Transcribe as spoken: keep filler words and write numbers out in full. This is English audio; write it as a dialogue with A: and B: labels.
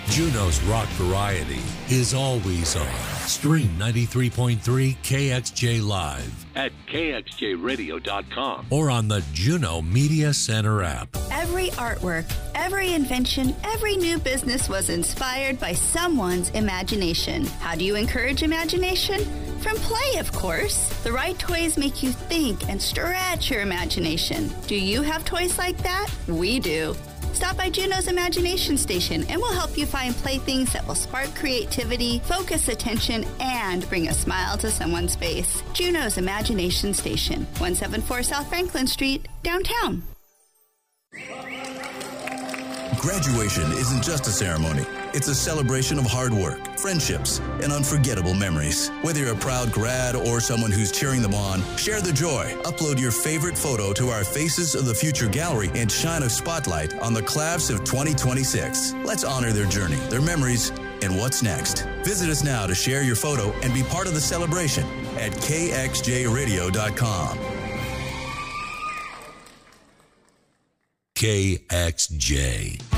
A: Juneau's rock variety is always on. Stream ninety-three point three K X J Live at K X J radio dot com or on the Juneau Media Center app.
B: Every artwork, every invention, every new business was inspired by someone's imagination. How do you encourage imagination? From play, of course. The right toys make you think and stretch your imagination. Do you have toys like that? We do. Stop by Juneau's Imagination Station and we'll help you find playthings that will spark creativity, focus attention, and bring a smile to someone's face. Juneau's Imagination Station, one seventy-four South Franklin Street, downtown.
C: Graduation isn't just a ceremony. It's a celebration of hard work, friendships, and unforgettable memories. Whether you're a proud grad or someone who's cheering them on, share the joy. Upload your favorite photo to our Faces of the Future gallery and shine a spotlight on the class of twenty twenty-six. Let's honor their journey, their memories, and what's next. Visit us now to share your photo and be part of the celebration at K X J radio dot com.
A: K X J.